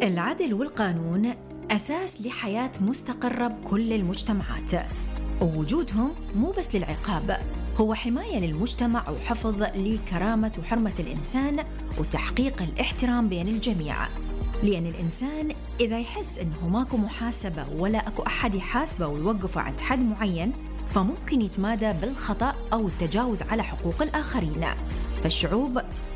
العدل والقانون أساس لحياة مستقرة بكل المجتمعات، ووجودهم مو بس للعقاب، هو حماية للمجتمع وحفظ لكرامة وحرمة الإنسان وتحقيق الاحترام بين الجميع. لأن الإنسان إذا يحس إنه ماكو محاسبة ولا أكو أحد يحاسبه ويوقفه عند حد معين، فممكن يتمادى بالخطأ أو التجاوز على حقوق الآخرين. فالشعوب